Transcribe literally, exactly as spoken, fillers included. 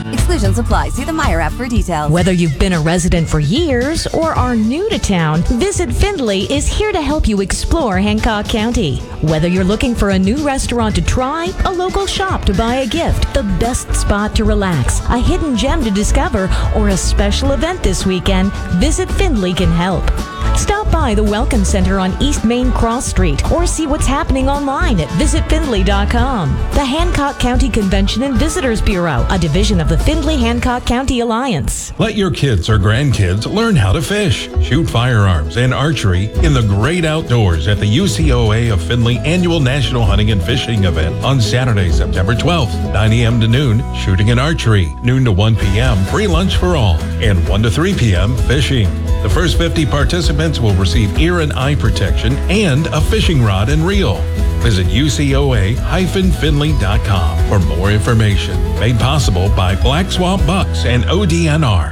Exclusions apply. See the Meyer app for details. Whether you've been a resident for years or are new to town, Visit Findlay is here to help you explore Hancock County. Whether you're looking for a new restaurant to try, a local shop to buy a gift, the best spot to relax, a hidden gem to discover, or a special event this weekend, Visit Findlay can help. Stop by the Welcome Center on East Main Cross Street or see what's happening online at visit findlay dot com. The Hancock County Convention and Visitors Bureau, a division of the Findlay-Hancock County Alliance. Let your kids or grandkids learn how to fish, shoot firearms, and archery in the great outdoors at the U C O A of Findlay Annual National Hunting and Fishing Event on Saturday, September twelfth, nine a.m. to noon, shooting and archery, noon to one p.m., free lunch for all, and one to three p.m., fishing. The first fifty participants will receive ear and eye protection and a fishing rod and reel. Visit U C O A Findlay dot com for more information. Made possible by Black Swamp Bucks and O D N R.